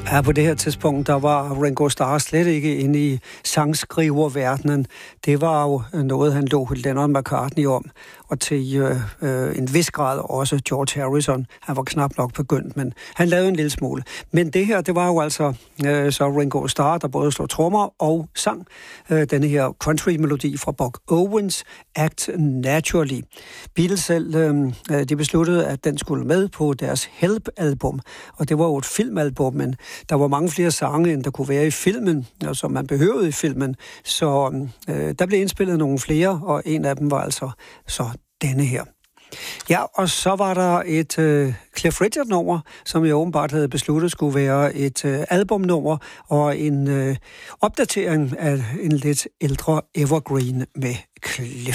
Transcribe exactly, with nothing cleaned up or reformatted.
Ja, på det her tidspunkt, der var Ringo Starr slet ikke inde i sangskriververdenen. Det var jo noget, han lå Lennon McCartney om, og til øh, en vis grad også George Harrison. Han var knap nok begyndt, men han lavede en lille smule. Men det her, det var jo altså øh, så Ringo Starr, der både slog trommer og sang øh, denne her country-melodi fra Buck Owens, Act Naturally. Beatles selv, øh, de besluttede, at den skulle med på deres Help-album, og det var jo et filmalbum, men der var mange flere sange, end der kunne være i filmen, og som man behøvede i filmen. Så øh, der blev indspillet nogle flere, og en af dem var altså så denne her. Ja, og så var der et øh, Cliff Richard-nummer, som jeg åbenbart havde besluttet skulle være et øh, albumnummer, og en øh, opdatering af en lidt ældre evergreen med Cliff.